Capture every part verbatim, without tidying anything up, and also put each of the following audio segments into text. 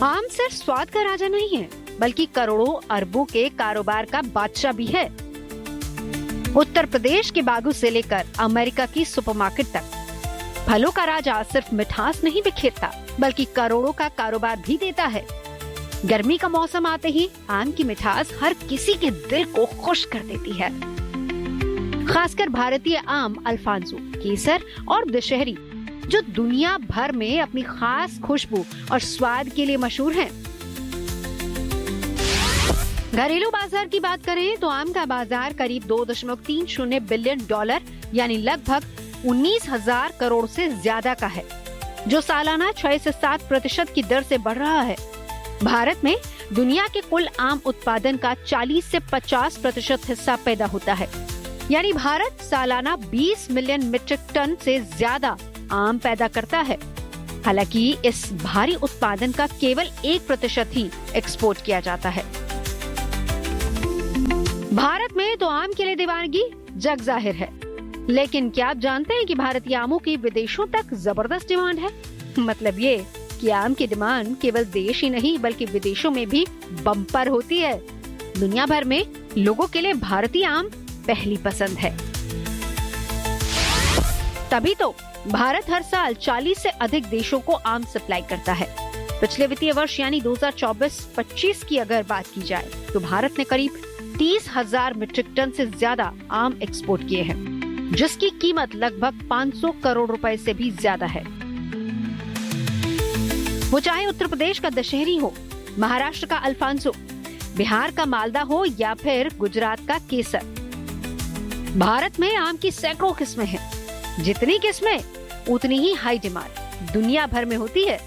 आम सिर्फ स्वाद का राजा नहीं है, बल्कि करोड़ों अरबों के कारोबार का बादशाह भी है। उत्तर प्रदेश के बागू से लेकर अमेरिका की सुपरमार्केट तक फलों का राजा सिर्फ मिठास नहीं बिखेरता, बल्कि करोड़ों का कारोबार भी देता है। गर्मी का मौसम आते ही आम की मिठास हर किसी के दिल को खुश कर देती है। खासकर भारतीय आम अल्फांसो, केसर और दशहरी, जो दुनिया भर में अपनी खास खुशबू और स्वाद के लिए मशहूर हैं। घरेलू बाजार की बात करें तो आम का बाजार करीब दो दशमलव तीन शून्य बिलियन डॉलर यानी लगभग उन्नीस हजार करोड़ से ज्यादा का है, जो सालाना छह से सात प्रतिशत की दर से बढ़ रहा है। भारत में दुनिया के कुल आम उत्पादन का चालीस से पचास प्रतिशत हिस्सा पैदा होता है, यानी भारत सालाना बीस मिलियन मीट्रिक टन से ज्यादा आम पैदा करता है। हालांकि इस भारी उत्पादन का केवल एक प्रतिशत ही एक्सपोर्ट किया जाता है। भारत में तो आम के लिए दीवानगी जग जाहिर है, लेकिन क्या आप जानते हैं कि भारतीय आमों की विदेशों तक जबरदस्त डिमांड है। मतलब ये कि आम की डिमांड केवल देश ही नहीं बल्कि विदेशों में भी बम्पर होती है। दुनिया भर में लोगों के लिए भारतीय आम पहली पसंद है। तभी तो भारत हर साल चालीस से अधिक देशों को आम सप्लाई करता है। पिछले वित्तीय वर्ष यानी दो हज़ार चौबीस पच्चीस की अगर बात की जाए तो भारत ने करीब तीस हजार मीट्रिक टन से ज्यादा आम एक्सपोर्ट किए हैं, जिसकी कीमत लगभग पाँच सौ करोड़ रुपए से भी ज्यादा है। वो चाहे उत्तर प्रदेश का दशहरी हो, महाराष्ट्र का अल्फांसो, बिहार का मालदा हो या फिर गुजरात का केसर। भारत में आम की सैकड़ों किस्में हैं। जितनी किस्में उतनी ही हाई डिमांड दुनिया भर में होती है।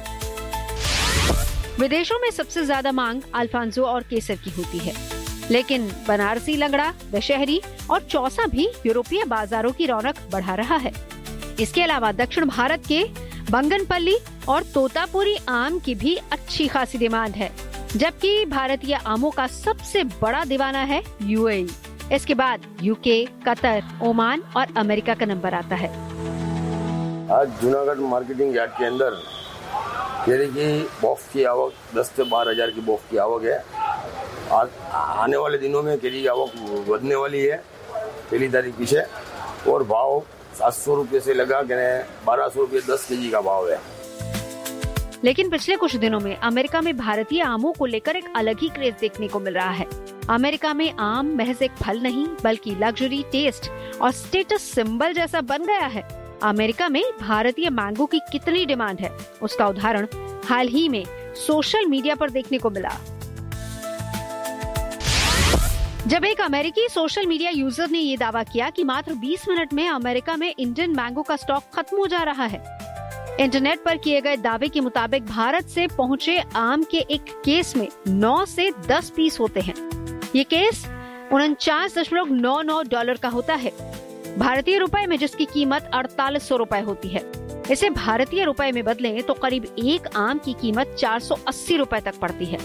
विदेशों में सबसे ज्यादा मांग अल्फांसो और केसर की होती है, लेकिन बनारसी लंगड़ा, दशहरी और चौसा भी यूरोपीय बाजारों की रौनक बढ़ा रहा है। इसके अलावा दक्षिण भारत के बंगनपल्ली और तोतापुरी आम की भी अच्छी खासी डिमांड है, जबकि भारतीय आमों का सबसे बड़ा दीवाना है यूएई। इसके बाद यूके, कतर, ओमान और अमेरिका का नंबर आता है। आज जूनागढ़ मार्केटिंग यार्ड के अंदर केरी की बॉक्स की आवक दस से बारह हजार की बॉक्स की आवक है। आज आने वाले दिनों में केरी की आवक बढ़ने वाली है पहली तारीख से, और भाव सात सौ रुपये से लगा के बारह सौ रुपये दस केजी का भाव है। लेकिन पिछले कुछ दिनों में अमेरिका में भारतीय आमों को लेकर एक अलग ही क्रेज देखने को मिल रहा है। अमेरिका में आम महज एक फल नहीं बल्कि लग्जरी, टेस्ट और स्टेटस सिंबल जैसा बन गया है। अमेरिका में भारतीय मैंगो की कितनी डिमांड है, उसका उदाहरण हाल ही में सोशल मीडिया पर देखने को मिला, जब एक अमेरिकी सोशल मीडिया यूजर ने ये दावा किया कि मात्र बीस मिनट में अमेरिका में इंडियन मैंगो का स्टॉक खत्म हो जा रहा है। इंटरनेट पर किए गए दावे के मुताबिक भारत से पहुंचे आम के एक केस में नौ से दस पीस होते हैं। ये केस उनचास दशमलव नौ नौ डॉलर का होता है, भारतीय रुपए में जिसकी कीमत अड़तालीस सौ रुपए होती है। इसे भारतीय रुपए में बदलें तो करीब एक आम की कीमत चार सौ अस्सी रुपए तक पड़ती है।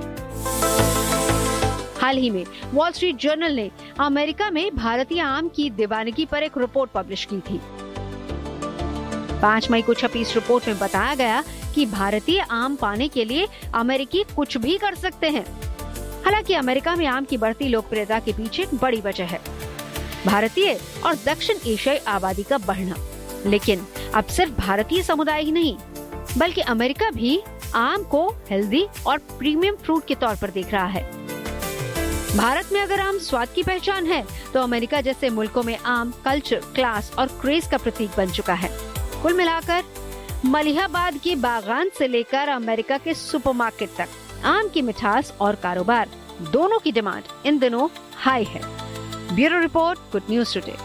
हाल ही में वॉल स्ट्रीट जर्नल ने अमेरिका में भारतीय आम की दीवानगी पर एक रिपोर्ट पब्लिश की थी। पाँच मई को छपी इस रिपोर्ट में बताया गया कि भारतीय आम पाने के लिए अमेरिकी कुछ भी कर सकते हैं। हालांकि अमेरिका में आम की बढ़ती लोकप्रियता के पीछे एक बड़ी वजह है भारतीय और दक्षिण एशियाई आबादी का बढ़ना। लेकिन अब सिर्फ भारतीय समुदाय ही नहीं बल्कि अमेरिका भी आम को हेल्दी और प्रीमियम फ्रूट के तौर पर देख रहा है। भारत में अगर आम स्वाद की पहचान है तो अमेरिका जैसे मुल्कों में आम कल्चर, क्लास और क्रेज का प्रतीक बन चुका है। कुल मिलाकर मलिहाबाद के बागान से लेकर अमेरिका के सुपरमार्केट तक आम की मिठास और कारोबार दोनों की डिमांड इन दिनों हाई है। Bureau report, good news today.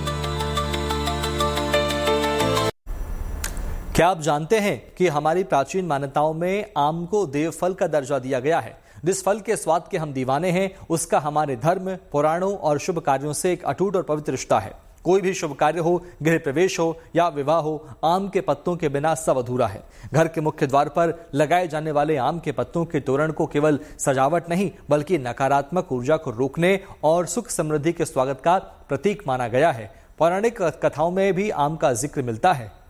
क्या आप जानते हैं कि हमारी प्राचीन मान्यताओं में आम को देव फल का दर्जा दिया गया है। जिस फल के स्वाद के हम दीवाने हैं उसका हमारे धर्म, पुराणों और शुभ कार्यों से एक अटूट और पवित्र रिश्ता है। कोई भी शुभ कार्य हो, गृह प्रवेश हो या विवाह हो, आम के पत्तों के बिना सब अधूरा है। घर के मुख्य द्वार पर लगाए जाने वाले आम के पत्तों के तोरण को केवल सजावट नहीं बल्कि नकारात्मक ऊर्जा को रोकने और सुख समृद्धि के स्वागत का प्रतीक माना गया है। पौराणिक कथाओं में भी आम का जिक्र मिलता है।